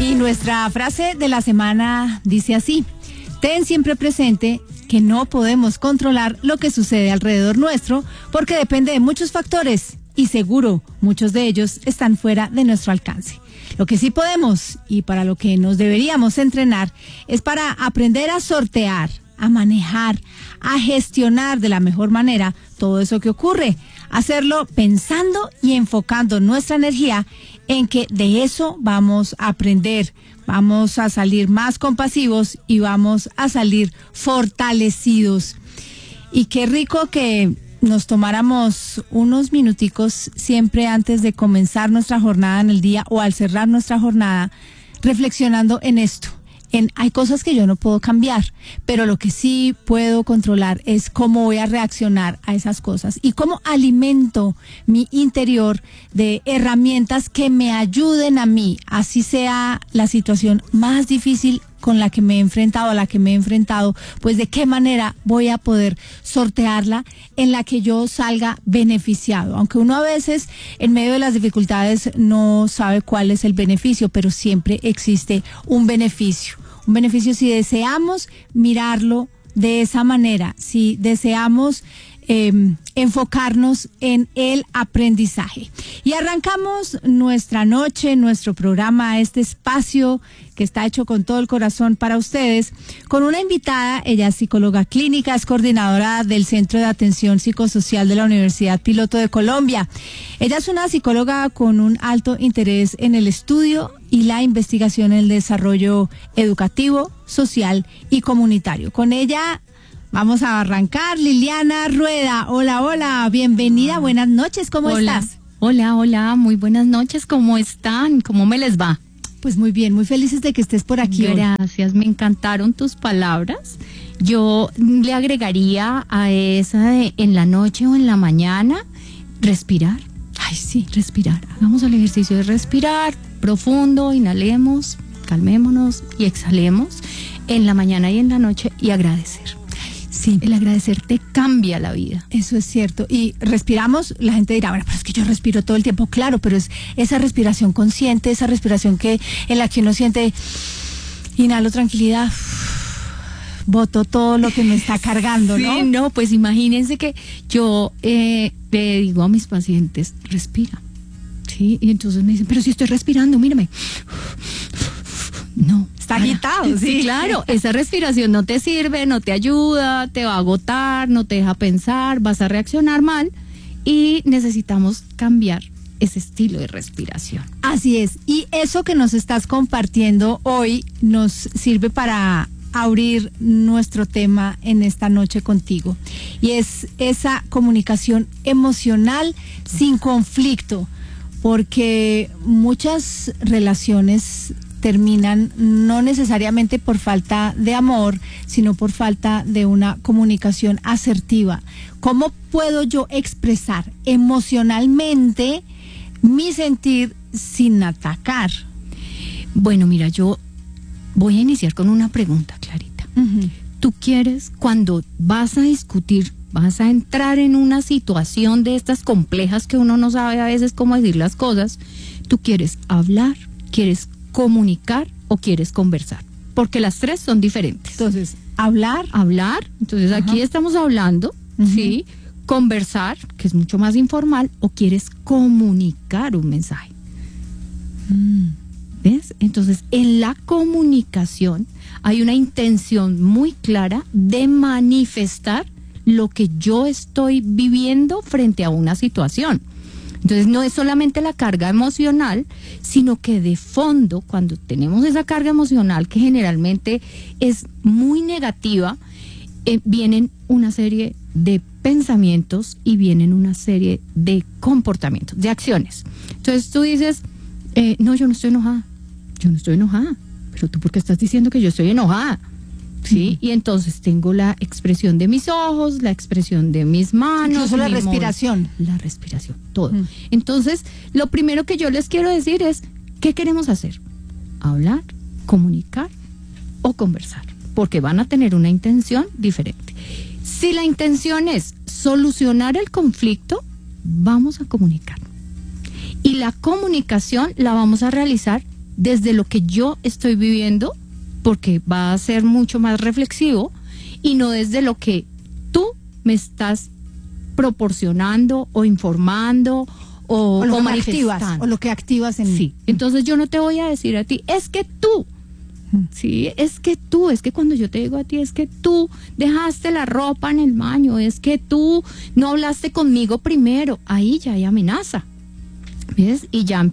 Y nuestra frase de la semana dice así: ten siempre presente que no podemos controlar lo que sucede alrededor nuestro porque depende de muchos factores y seguro muchos de ellos están fuera de nuestro alcance. Lo que sí podemos y para lo que nos deberíamos entrenar es para aprender a sortear, a manejar, a gestionar de la mejor manera todo eso que ocurre. Hacerlo pensando y enfocando nuestra energía en que de eso vamos a aprender, vamos a salir más compasivos y vamos a salir fortalecidos. Y qué rico que nos tomáramos unos minuticos siempre antes de comenzar nuestra jornada en el día o al cerrar nuestra jornada, reflexionando en esto. Hay cosas que yo no puedo cambiar, pero lo que sí puedo controlar es cómo voy a reaccionar a esas cosas y cómo alimento mi interior de herramientas que me ayuden a mí, así sea la situación más difícil con la que me he enfrentado, a la que me he enfrentado, pues de qué manera voy a poder sortearla en la que yo salga beneficiado. Aunque uno a veces en medio de las dificultades no sabe cuál es el beneficio, pero siempre existe un beneficio. Un beneficio si deseamos mirarlo de esa manera, si deseamos enfocarnos en el aprendizaje. Y arrancamos nuestra noche, nuestro programa, este espacio que está hecho con todo el corazón para ustedes, con una invitada. Ella es psicóloga clínica, es coordinadora del Centro de Atención Psicosocial de la Universidad Piloto de Colombia. Ella es una psicóloga con un alto interés en el estudio y la investigación en el desarrollo educativo, social y comunitario. Con ella vamos a arrancar. Liliana Rueda, hola, hola, bienvenida, buenas noches, ¿cómo estás? Hola, muy buenas noches, ¿cómo están? ¿Cómo me les va? Pues muy bien, muy felices de que estés por aquí hoy. Gracias, me encantaron tus palabras. Yo le agregaría a esa de en la noche o en la mañana, respirar. Ay, sí, respirar. Hagamos el ejercicio de respirar profundo, inhalemos, calmémonos y exhalemos en la mañana y en la noche y agradecer. Sí, el agradecer te cambia la vida. Eso es cierto. Y respiramos, la gente dirá, bueno, pero es que yo respiro todo el tiempo. Claro, pero es esa respiración consciente, esa respiración en la que uno siente, inhalo tranquilidad, boto todo lo que me está cargando, ¿no? Sí, no, pues imagínense que yo le digo a mis pacientes, respira. Sí, y entonces me dicen, pero si estoy respirando, mírame. No, está agitado, sí, claro, esa respiración no te sirve, no te ayuda, te va a agotar, no te deja pensar, vas a reaccionar mal y necesitamos cambiar ese estilo de respiración. Así es, y eso que nos estás compartiendo hoy nos sirve para abrir nuestro tema en esta noche contigo, y es esa comunicación emocional sin conflicto, porque muchas relaciones terminan no necesariamente por falta de amor, sino por falta de una comunicación asertiva. ¿Cómo puedo yo expresar emocionalmente mi sentir sin atacar? Bueno, mira, yo voy a iniciar con una pregunta, Clarita. ¿Tú quieres, cuando vas a discutir, vas a entrar en una situación de estas complejas que uno no sabe a veces cómo decir las cosas, tú quieres hablar, quieres comunicar o quieres conversar? Porque las tres son diferentes. Entonces, hablar. Entonces, aquí estamos hablando, ¿sí? Conversar, que es mucho más informal, o quieres comunicar un mensaje. ¿Ves? Entonces, en la comunicación hay una intención muy clara de manifestar lo que yo estoy viviendo frente a una situación. Entonces no es solamente la carga emocional, sino que de fondo, cuando tenemos esa carga emocional que generalmente es muy negativa, vienen una serie de pensamientos y vienen una serie de comportamientos, de acciones. Entonces tú dices, no, yo no estoy enojada, pero tú ¿por qué estás diciendo que yo estoy enojada? ¿Sí? Y entonces tengo la expresión de mis ojos, la expresión de mis manos. Incluso la respiración. La respiración, todo. Entonces, lo primero que yo les quiero decir es, ¿qué queremos hacer? Hablar, comunicar o conversar, porque van a tener una intención diferente. Si la intención es solucionar el conflicto, vamos a comunicar. Y la comunicación la vamos a realizar desde lo que yo estoy viviendo, porque va a ser mucho más reflexivo, y no desde lo que tú me estás proporcionando o informando o lo que manifestando. activas, o lo que activas en Sí, entonces yo no te voy a decir a ti, es que tú, sí, es que cuando yo te digo a ti, es que tú dejaste la ropa en el baño, es que tú no hablaste conmigo primero, ahí ya hay amenaza, ¿ves? Y ya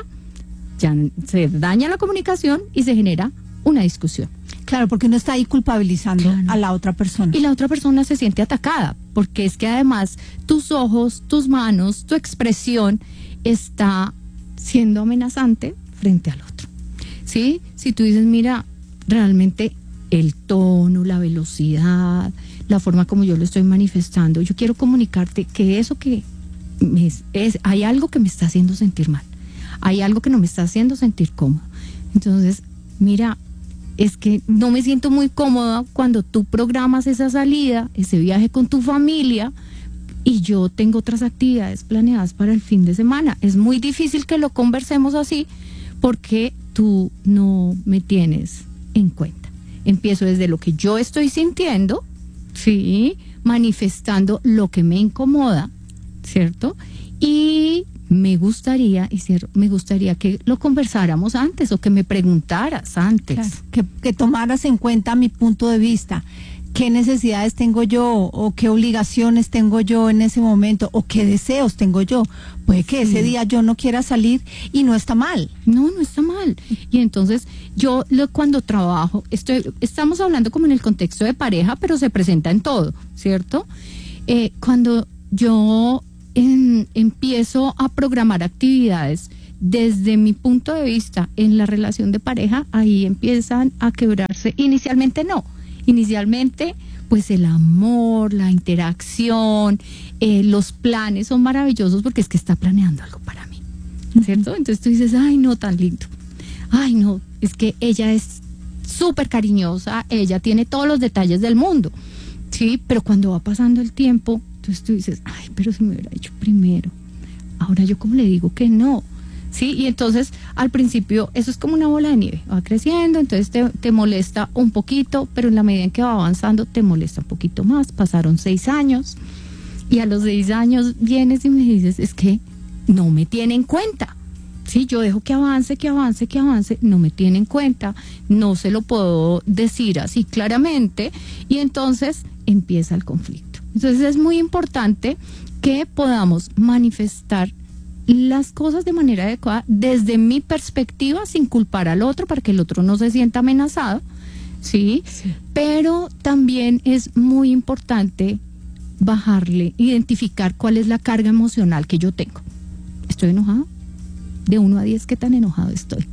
se daña la comunicación y se genera una discusión. Claro, porque uno está ahí culpabilizando a la otra persona. Y la otra persona se siente atacada, porque es que además tus ojos, tus manos, tu expresión está siendo amenazante frente al otro. ¿Sí? Si tú dices, mira, realmente el tono, la velocidad, la forma como yo lo estoy manifestando, yo quiero comunicarte que eso que hay algo que me está haciendo sentir mal, hay algo que no me está haciendo sentir cómodo. Entonces, mira, es que no me siento muy cómoda cuando tú programas esa salida, ese viaje con tu familia, y yo tengo otras actividades planeadas para el fin de semana. Es muy difícil que lo conversemos así porque tú no me tienes en cuenta. Empiezo desde lo que yo estoy sintiendo, sí, manifestando lo que me incomoda, ¿cierto? Y me gustaría que lo conversáramos antes o que me preguntaras antes. Claro, que tomaras en cuenta mi punto de vista. ¿Qué necesidades tengo yo o qué obligaciones tengo yo en ese momento o qué deseos tengo yo? Puede que ese día yo no quiera salir y no está mal. No está mal. Y entonces yo cuando trabajo, estamos hablando como en el contexto de pareja, pero se presenta en todo, ¿cierto? Cuando yo empiezo a programar actividades desde mi punto de vista en la relación de pareja, ahí empiezan a quebrarse. Inicialmente pues el amor, la interacción, los planes son maravillosos porque es que está planeando algo para mí, ¿cierto? Entonces tú dices, ay no, tan lindo, ay no, es que ella es súper cariñosa, ella tiene todos los detalles del mundo, sí, pero cuando va pasando el tiempo, entonces tú dices, ay, pero si me hubiera hecho primero, ahora yo cómo le digo que no, sí, y entonces al principio eso es como una bola de nieve, va creciendo, entonces te molesta un poquito, pero en la medida en que va avanzando te molesta un poquito más. Pasaron 6 años y a los 6 años vienes y me dices, es que no me tiene en cuenta, sí, yo dejo que avance, no me tiene en cuenta, no se lo puedo decir así claramente, y entonces empieza el conflicto. Entonces es muy importante que podamos manifestar las cosas de manera adecuada desde mi perspectiva, sin culpar al otro para que el otro no se sienta amenazado, ¿sí? Pero también es muy importante identificar cuál es la carga emocional que yo tengo. ¿Estoy enojado? De 1 a 10, ¿qué tan enojado estoy?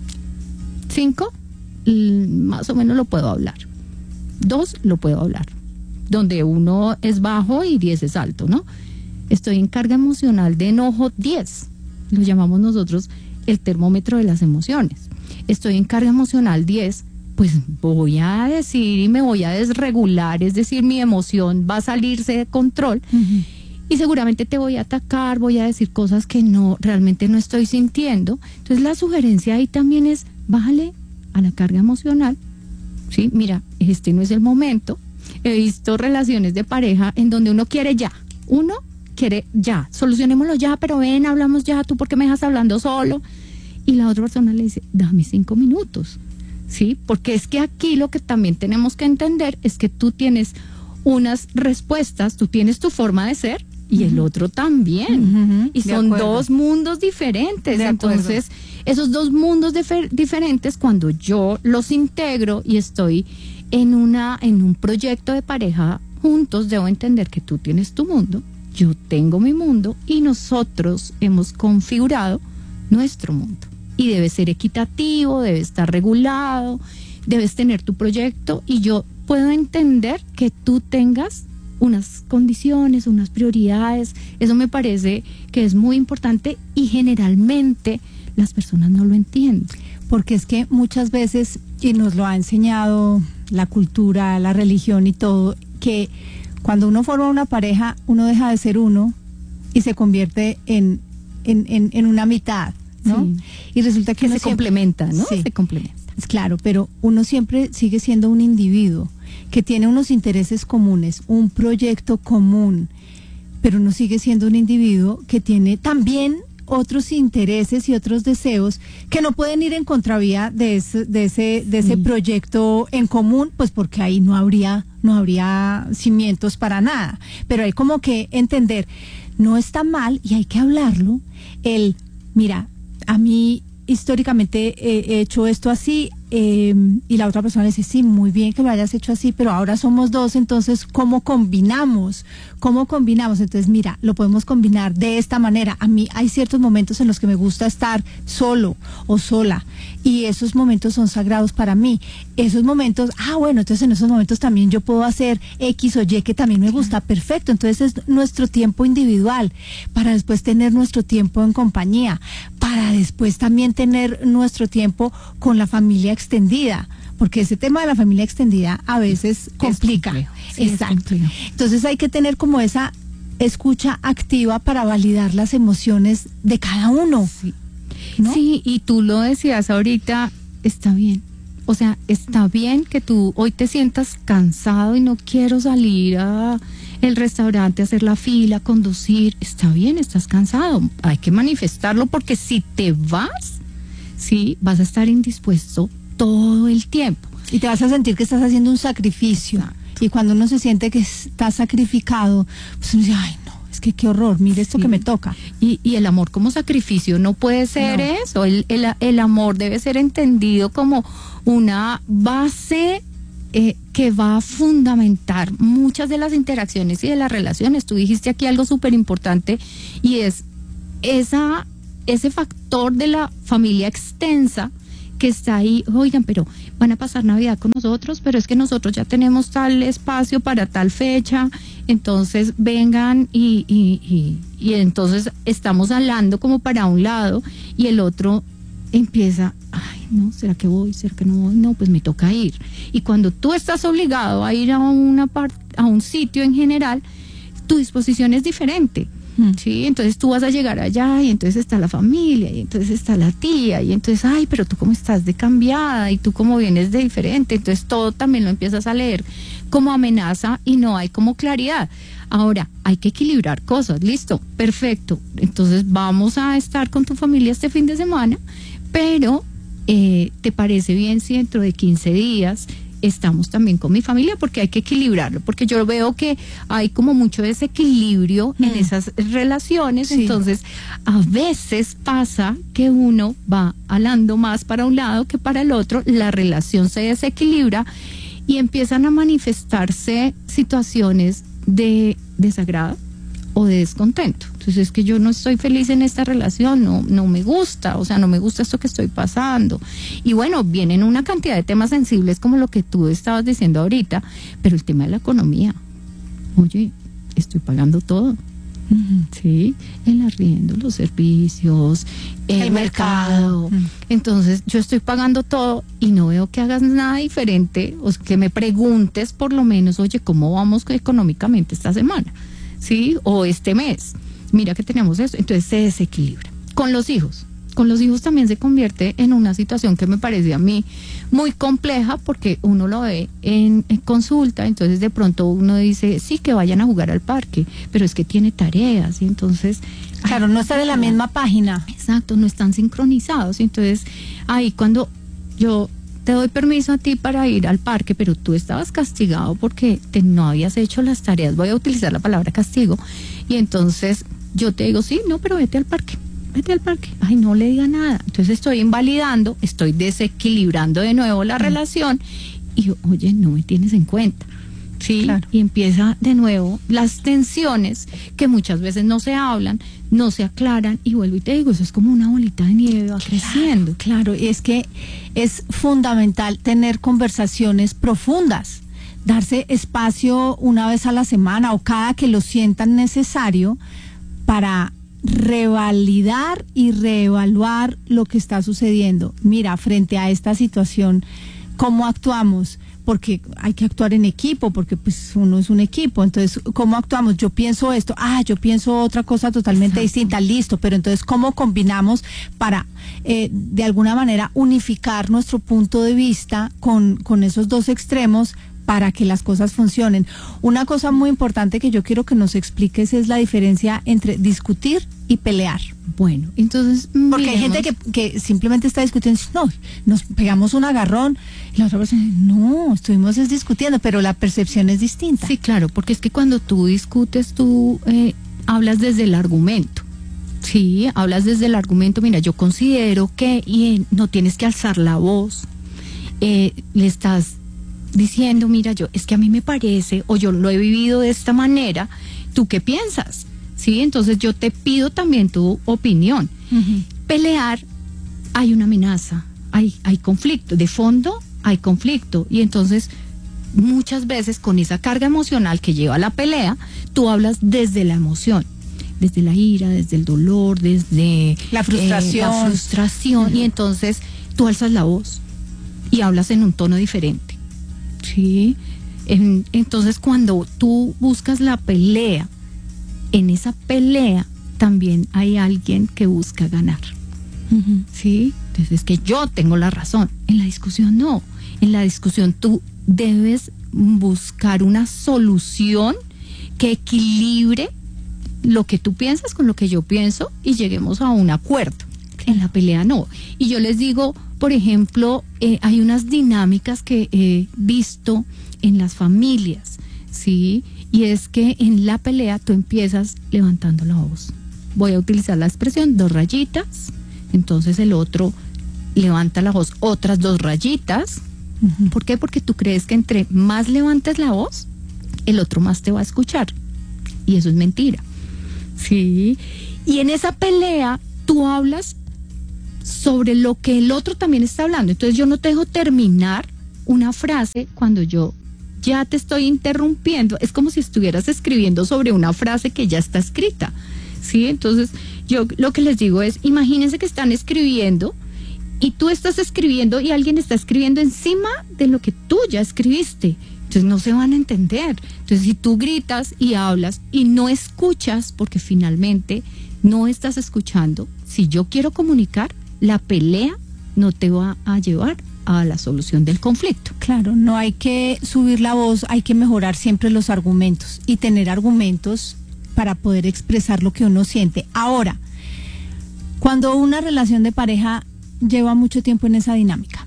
5, más o menos lo puedo hablar. 2, lo puedo hablar. Donde 1 es bajo y 10 es alto, ¿no? Estoy en carga emocional de enojo 10, lo llamamos nosotros el termómetro de las emociones. Estoy en carga emocional 10, pues voy a decir y me voy a desregular, es decir, mi emoción va a salirse de control, y seguramente te voy a atacar, voy a decir cosas que realmente no estoy sintiendo. Entonces la sugerencia ahí también es, bájale a la carga emocional, ¿sí? Mira, este no es el momento. He visto relaciones de pareja en donde uno quiere ya, solucionémoslo ya, pero ven, hablamos ya, tú por qué me dejas hablando solo, y la otra persona le dice, dame 5 minutos, ¿sí? Porque es que aquí lo que también tenemos que entender es que tú tienes unas respuestas, tú tienes tu forma de ser y el otro también, y son 2 mundos diferentes. Entonces esos 2 mundos diferentes, cuando yo los integro y estoy en un proyecto de pareja juntos, debo entender que tú tienes tu mundo, yo tengo mi mundo y nosotros hemos configurado nuestro mundo. Y debe ser equitativo, debe estar regulado, debes tener tu proyecto, y yo puedo entender que tú tengas unas condiciones, unas prioridades. Eso me parece que es muy importante y generalmente las personas no lo entienden. Porque es que muchas veces, y nos lo ha enseñado la cultura, la religión y todo, que cuando uno forma una pareja, uno deja de ser uno y se convierte en una mitad, ¿no? Sí. Y resulta que Que uno se siempre, complementa, ¿no? sí, Se complementa. claro, pero uno siempre sigue siendo un individuo que tiene unos intereses comunes, un proyecto común, pero uno sigue siendo un individuo que tiene también otros intereses y otros deseos que no pueden ir en contravía de ese proyecto en común, pues porque ahí no habría cimientos para nada. Pero hay como que entender, no está mal y hay que hablarlo. Mira, a mí históricamente he hecho esto así, y la otra persona le dice, sí, muy bien que lo hayas hecho así, pero ahora somos dos, entonces, ¿cómo combinamos? Entonces, mira, lo podemos combinar de esta manera. A mí hay ciertos momentos en los que me gusta estar solo o sola, y esos momentos son sagrados para mí. Esos momentos, bueno, entonces en esos momentos también yo puedo hacer X o Y que también me gusta, perfecto. Entonces es nuestro tiempo individual, para después tener nuestro tiempo en compañía, para después también tener nuestro tiempo con la familia extendida, porque ese tema de la familia extendida a veces complica. Sí, exacto. Entonces hay que tener como esa escucha activa para validar las emociones de cada uno. Sí. ¿No? Sí, y tú lo decías ahorita, está bien. O sea, está bien que tú hoy te sientas cansado y no quiero salir a el restaurante, hacer la fila, conducir. Está bien, estás cansado. Hay que manifestarlo, porque si te vas, sí, vas a estar indispuesto todo el tiempo. Y te vas a sentir que estás haciendo un sacrificio. Exacto. Y cuando uno se siente que está sacrificado, pues uno dice, ay, no, es que qué horror, mire esto que me toca. Y el amor como sacrificio no puede ser eso. El amor debe ser entendido como una base que va a fundamentar muchas de las interacciones y de las relaciones. Tú dijiste aquí algo súper importante, y es ese factor de la familia extensa que está ahí. Oigan, pero van a pasar Navidad con nosotros, pero es que nosotros ya tenemos tal espacio para tal fecha, entonces vengan y entonces estamos hablando como para un lado, y el otro empieza, ay, no, ¿será que voy? ¿Será que no voy? No, pues me toca ir. Y cuando tú estás obligado a ir a un sitio en general, tu disposición es diferente. Sí, entonces tú vas a llegar allá, y entonces está la familia, y entonces está la tía, y entonces, ay, pero tú cómo estás de cambiada, y tú cómo vienes de diferente. Entonces todo también lo empiezas a leer como amenaza, y no hay como claridad. Ahora, hay que equilibrar cosas, listo, perfecto. Entonces vamos a estar con tu familia este fin de semana, pero ¿te parece bien si dentro de 15 días estamos también con mi familia? Porque hay que equilibrarlo, porque yo veo que hay como mucho desequilibrio en esas relaciones. Sí. Entonces a veces pasa que uno va alando más para un lado que para el otro, la relación se desequilibra y empiezan a manifestarse situaciones de desagrado o de descontento. Entonces, es que yo no estoy feliz en esta relación, no me gusta, o sea, no me gusta esto que estoy pasando. Y bueno, vienen una cantidad de temas sensibles como lo que tú estabas diciendo ahorita, pero el tema de la economía, oye, estoy pagando todo. Sí, el arriendo, los servicios, el mercado. Entonces yo estoy pagando todo y no veo que hagas nada diferente, o que me preguntes por lo menos, oye, ¿cómo vamos económicamente esta semana? Sí, o este mes, mira que tenemos esto. Entonces se desequilibra. Con los hijos también se convierte en una situación que me parece a mí muy compleja, porque uno lo ve en consulta, entonces de pronto uno dice, sí, que vayan a jugar al parque, pero es que tiene tareas, y entonces... Claro, no están en la misma página. Exacto, no están sincronizados. Entonces, ahí cuando yo te doy permiso a ti para ir al parque, pero tú estabas castigado porque no habías hecho las tareas, voy a utilizar la palabra castigo, y entonces yo te digo, sí, no, pero vete al parque. Ay, no le diga nada. Entonces estoy invalidando, estoy desequilibrando de nuevo la relación, y oye, no me tienes en cuenta. Sí, claro. Y empieza de nuevo las tensiones que muchas veces no se hablan, no se aclaran, y vuelvo y te digo, eso es como una bolita de nieve, va creciendo. Claro, y es que es fundamental tener conversaciones profundas, darse espacio una vez a la semana o cada que lo sientan necesario para revalidar y reevaluar lo que está sucediendo. Mira, frente a esta situación, ¿cómo actuamos? porque hay que actuar en equipo, porque pues uno es un equipo. Entonces, ¿cómo actuamos? Yo pienso esto, yo pienso otra cosa totalmente distinta, listo, pero entonces, ¿cómo combinamos para de alguna manera unificar nuestro punto de vista con esos dos extremos para que las cosas funcionen? Una cosa muy importante que yo quiero que nos expliques es la diferencia entre discutir y pelear. Bueno, entonces porque hay gente que simplemente está discutiendo, no, nos pegamos un agarrón, y la otra persona, no, estuvimos discutiendo, pero la percepción es distinta. Sí, claro, porque es que cuando tú discutes, tú hablas desde el argumento. Sí, hablas desde el argumento. Mira, yo considero que no tienes que alzar la voz, le estás diciendo, mira, es que a mí me parece, o yo lo he vivido de esta manera, ¿tú qué piensas? Sí, entonces yo te pido también tu opinión. Uh-huh. Pelear, hay una amenaza, hay conflicto, de fondo hay conflicto, y entonces muchas veces con esa carga emocional que lleva a la pelea, tú hablas desde la emoción, desde la ira, desde el dolor, desde la frustración. Uh-huh. Y entonces tú alzas la voz y hablas en un tono diferente. Sí, entonces cuando tú buscas la pelea, en esa pelea también hay alguien que busca ganar. Uh-huh. Sí, entonces es que yo tengo la razón. En la discusión no. En la discusión tú debes buscar una solución que equilibre lo que tú piensas con lo que yo pienso y lleguemos a un acuerdo. En la pelea no. Y yo les digo, por ejemplo, hay unas dinámicas que he visto en las familias, ¿sí? Y es que en la pelea tú empiezas levantando la voz. Voy a utilizar la expresión 2 rayitas, entonces el otro levanta la voz otras 2 rayitas. Uh-huh. ¿Por qué? Porque tú crees que entre más levantes la voz, el otro más te va a escuchar. Y eso es mentira. ¿Sí? Y en esa pelea tú hablas sobre lo que el otro también está hablando. Entonces yo no te dejo terminar una frase cuando yo ya te estoy interrumpiendo. Es como si estuvieras escribiendo sobre una frase que ya está escrita, ¿sí? Entonces yo lo que les digo es, imagínense que están escribiendo y tú estás escribiendo y alguien está escribiendo encima de lo que tú ya escribiste. Entonces no se van a entender. Entonces si tú gritas y hablas y no escuchas, porque finalmente no estás escuchando, si yo quiero comunicar, la pelea no te va a llevar a la solución del conflicto. Claro, no hay que subir la voz, hay que mejorar siempre los argumentos y tener argumentos para poder expresar lo que uno siente. Ahora, cuando una relación de pareja lleva mucho tiempo en esa dinámica,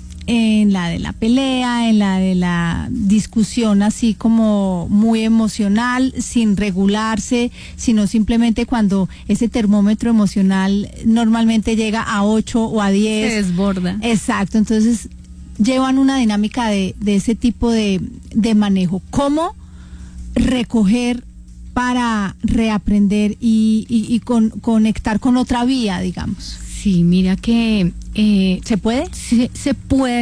en la de la pelea, en la de la discusión así como muy emocional, sin regularse, sino simplemente cuando ese termómetro emocional normalmente llega a 8 o a 10. Se desborda. Exacto, entonces llevan una dinámica de ese tipo de manejo. ¿Cómo recoger para reaprender y conectar con otra vía, digamos? Sí, mira que... ¿Se puede? Se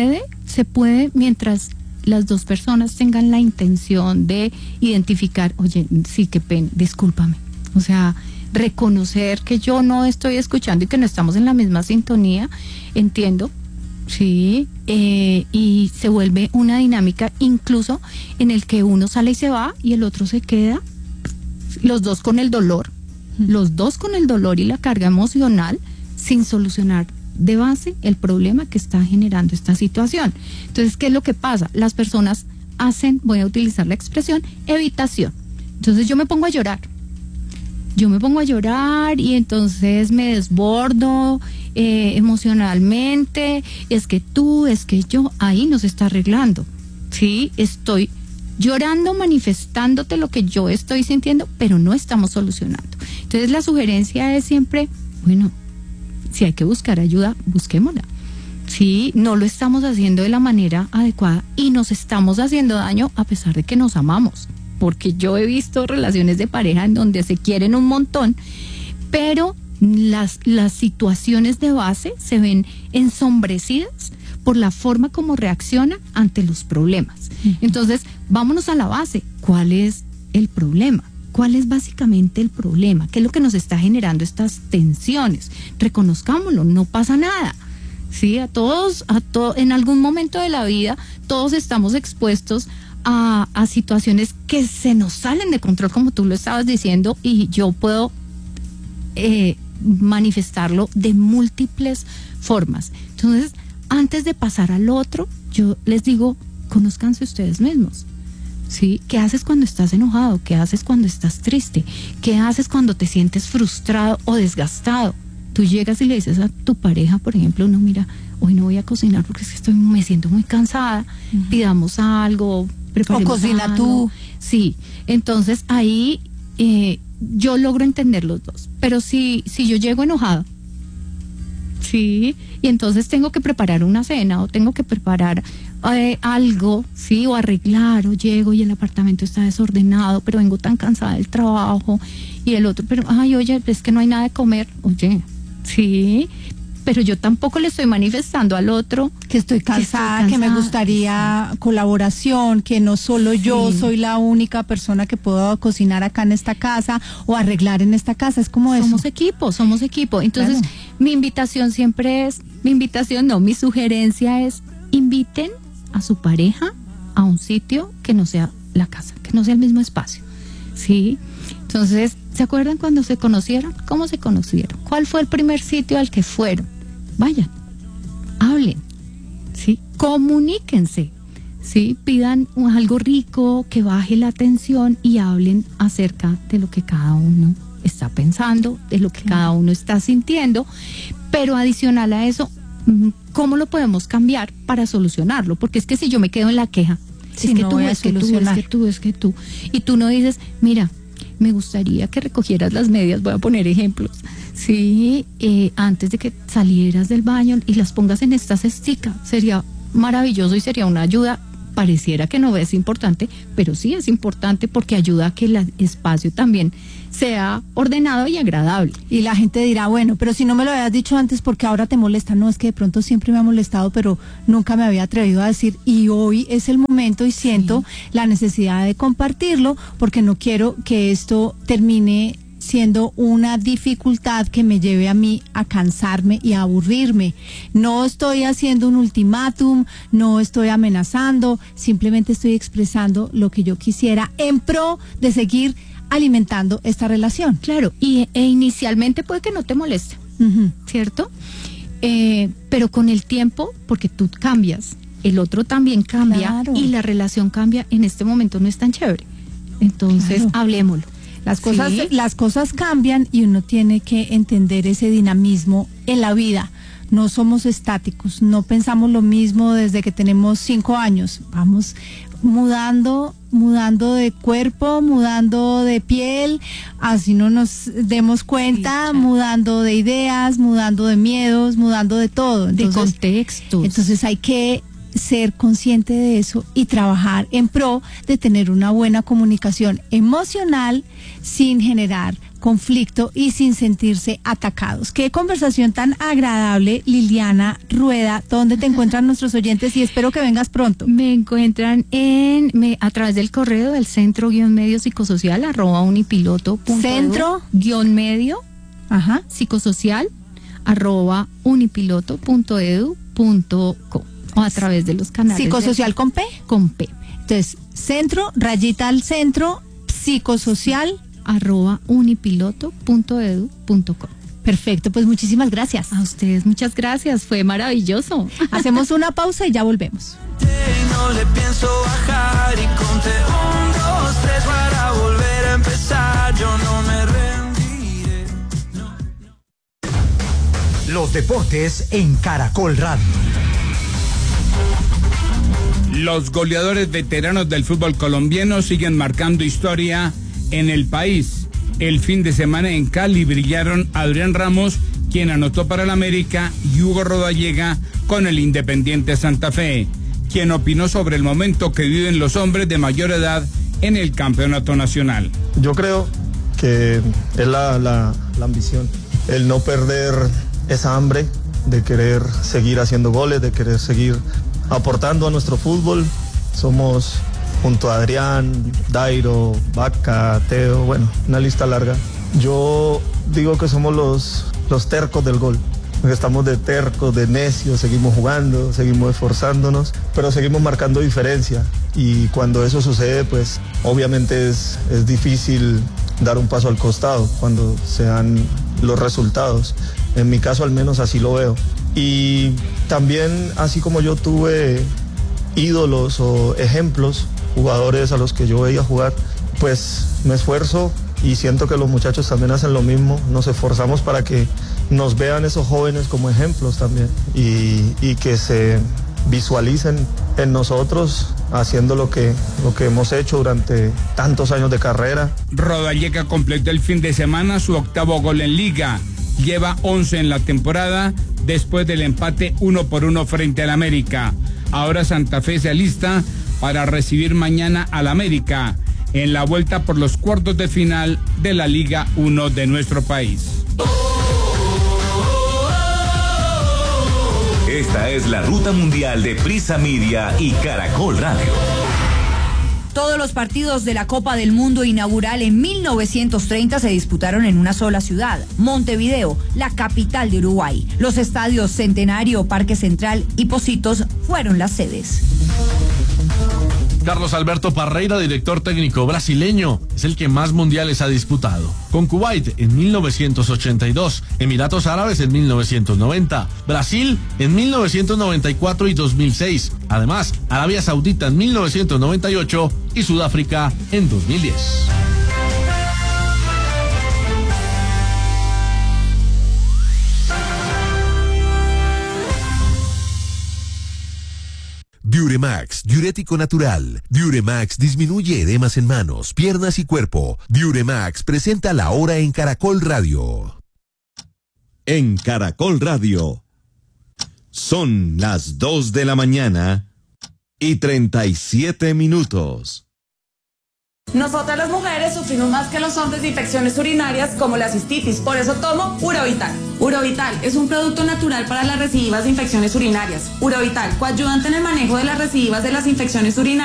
puede mientras las dos personas tengan la intención de identificar, oye, sí, qué pena, discúlpame. O sea, reconocer que yo no estoy escuchando y que no estamos en la misma sintonía, entiendo, sí, y se vuelve una dinámica incluso en el que uno sale y se va y el otro se queda, los dos con el dolor y la carga emocional, sin solucionar de base el problema que está generando esta situación. Entonces, ¿qué es lo que pasa? Las personas hacen, voy a utilizar la expresión, evitación. Entonces yo me pongo a llorar y entonces me desbordo emocionalmente, es que yo, ahí no se está arreglando, ¿sí? Estoy llorando, manifestándote lo que yo estoy sintiendo, pero no estamos solucionando. Entonces la sugerencia es siempre, bueno, si hay que buscar ayuda, busquémosla. Sí, no lo estamos haciendo de la manera adecuada y nos estamos haciendo daño a pesar de que nos amamos. Porque yo he visto relaciones de pareja en donde se quieren un montón, pero las situaciones de base se ven ensombrecidas por la forma como reaccionan ante los problemas. Entonces, vámonos a la base. ¿Cuál es el problema? ¿Cuál es básicamente el problema? ¿Qué es lo que nos está generando estas tensiones? Reconozcámoslo, no pasa nada. Sí, en algún momento de la vida todos estamos expuestos a situaciones que se nos salen de control, como tú lo estabas diciendo, y yo puedo manifestarlo de múltiples formas. Entonces, antes de pasar al otro, yo les digo, conózcanse ustedes mismos. ¿Sí? ¿Qué haces cuando estás enojado? ¿Qué haces cuando estás triste? ¿Qué haces cuando te sientes frustrado o desgastado? Tú llegas y le dices a tu pareja, por ejemplo, no, mira, hoy no voy a cocinar porque es que me siento muy cansada, pidamos algo, preparemos o cocina algo. tú. Sí, entonces ahí yo logro entender los dos. Pero si yo llego enojada, sí, y entonces tengo que preparar una cena o tengo que preparar algo, sí, o arreglar, o llego y el apartamento está desordenado, pero vengo tan cansada del trabajo, y el otro, pero, ay, oye, es que no hay nada de comer, oye, sí, pero yo tampoco le estoy manifestando al otro que estoy cansada, que me gustaría colaboración, que no solo yo soy la única persona que puedo cocinar acá en esta casa o arreglar en esta casa, es como eso. Somos equipo. Entonces, claro, mi invitación siempre es, mi sugerencia es, inviten a su pareja a un sitio que no sea la casa, que no sea el mismo espacio, ¿sí? Entonces, ¿se acuerdan cuando se conocieron? ¿Cómo se conocieron? ¿Cuál fue el primer sitio al que fueron? Vayan, hablen, ¿sí? Comuníquense, ¿sí? Pidan algo rico, que baje la tensión y hablen acerca de lo que cada uno está pensando, de lo que cada uno está sintiendo, pero adicional a eso, ¿cómo lo podemos cambiar para solucionarlo? Porque es que si yo me quedo en la queja, es que tú, y tú no dices, mira, me gustaría que recogieras las medias, voy a poner ejemplos, sí, antes de que salieras del baño y las pongas en esta cestica, sería maravilloso y sería una ayuda. Pareciera que no es importante, pero sí es importante porque ayuda a que el espacio también sea ordenado y agradable. Y la gente dirá, bueno, pero si no me lo habías dicho antes, ¿porque ahora te molesta? No, es que de pronto siempre me ha molestado, pero nunca me había atrevido a decir, y hoy es el momento y siento la necesidad de compartirlo, porque no quiero que esto termine siendo una dificultad que me lleve a mí a cansarme y a aburrirme. No estoy haciendo un ultimátum, no estoy amenazando, simplemente estoy expresando lo que yo quisiera en pro de seguir alimentando esta relación. Claro, e inicialmente puede que no te moleste, ¿cierto? Pero con el tiempo, porque tú cambias, el otro también cambia, claro, y la relación cambia, en este momento no es tan chévere. Entonces, claro, hablémoslo. Las cosas cambian y uno tiene que entender ese dinamismo en la vida. No somos estáticos, no pensamos lo mismo desde que tenemos 5 años. Vamos mudando de cuerpo, mudando de piel, así no nos demos cuenta, claro, mudando de ideas, mudando de miedos, mudando de todo. Entonces, de contextos. Entonces hay que ser consciente de eso y trabajar en pro de tener una buena comunicación emocional sin generar conflicto y sin sentirse atacados. Qué conversación tan agradable, Liliana Rueda. ¿Dónde te encuentran nuestros oyentes? Y espero que vengas pronto. Me encuentran a través del correo del centro-medio psicosocial @unipiloto.edu. Centro-medio psicosocial @unipiloto.edu.co, o a través de los canales. ¿Psicosocial con P? Con P. Entonces, centro, rayita al centro, psicosocial @unipiloto.edu.co. Perfecto, pues muchísimas gracias. A ustedes muchas gracias, fue maravilloso. Hacemos una pausa y ya volvemos. No le pienso bajar y conté 1, 2, 3 para volver a empezar. Yo no me rendiré. No. Los deportes en Caracol Radio. Los goleadores veteranos del fútbol colombiano siguen marcando historia en el país. El fin de semana en Cali brillaron Adrián Ramos, quien anotó para el América, y Hugo Rodallega con el Independiente Santa Fe, quien opinó sobre el momento que viven los hombres de mayor edad en el campeonato nacional. Yo creo que es la ambición, el no perder esa hambre de querer seguir haciendo goles, de querer seguir aportando a nuestro fútbol. Somos, junto a Adrián, Dairo, Vaca, Teo, bueno, una lista larga. Yo digo que somos los tercos del gol. estamos de tercos, de necios, seguimos jugando, seguimos esforzándonos, pero seguimos marcando diferencia. Y cuando eso sucede, pues obviamente es difícil dar un paso al costado cuando se dan los resultados. En mi caso al menos así lo veo. Y también, así como yo tuve ídolos o ejemplos, jugadores a los que yo veía jugar, pues me esfuerzo y siento que los muchachos también hacen lo mismo. Nos esforzamos para que nos vean esos jóvenes como ejemplos también y que se visualicen en nosotros haciendo lo que hemos hecho durante tantos años de carrera. Rodallega completó el fin de semana su 8º gol en Liga. Lleva 11 en la temporada después del empate 1-1 frente al América. Ahora Santa Fe se alista para recibir mañana al América en la vuelta por los cuartos de final de la Liga 1 de nuestro país. Esta es la ruta mundial de Prisa Media y Caracol Radio. Todos los partidos de la Copa del Mundo inaugural en 1930 se disputaron en una sola ciudad, Montevideo, la capital de Uruguay. Los estadios Centenario, Parque Central y Pocitos fueron las sedes. Carlos Alberto Parreira, director técnico brasileño, es el que más mundiales ha disputado. Con Kuwait en 1982, Emiratos Árabes en 1990, Brasil en 1994 y 2006. Además, Arabia Saudita en 1998 y Sudáfrica en 2010. Diuremax, diurético natural. Diuremax disminuye edemas en manos, piernas y cuerpo. Diuremax presenta la hora en Caracol Radio. En Caracol Radio, son las 2 de la mañana y 37 minutos. Nosotras las mujeres sufrimos más que los hombres de infecciones urinarias como la cistitis, por eso tomo Urovital. Urovital es un producto natural para las recidivas de infecciones urinarias. Urovital, coayudante en el manejo de las recidivas de las infecciones urinarias.